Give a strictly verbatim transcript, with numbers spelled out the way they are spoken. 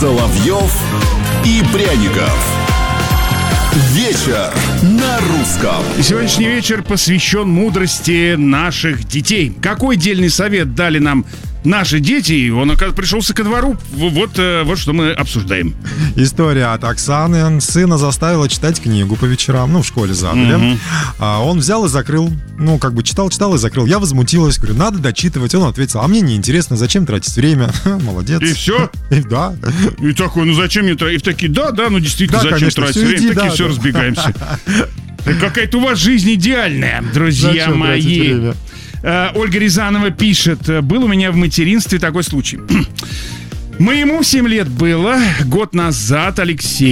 Соловьев и Пряников. Вечер на русском. Сегодняшний вечер посвящен мудрости наших детей. Какой дельный совет дали нам наши дети? Он, оказывается, пришелся ко двору. Вот, вот что мы обсуждаем. История от Оксаны. Сына заставила читать книгу по вечерам. Ну, в школе задали. Угу. А он взял и закрыл. Ну, как бы читал, читал и закрыл. Я возмутилась. Говорю, надо дочитывать. Он ответил, а мне неинтересно. Зачем тратить время? Молодец. И все? И, да. И такой, ну зачем мне тратить? И такие, да, да, ну действительно, да, зачем конечно, тратить все время? иди, Такие, да, все, да. разбегаемся. Какая-то у вас жизнь идеальная, друзья Зачем мои. Ольга Рязанова пишет: был у меня в материнстве такой случай. Моему семь лет было год назад. Алексей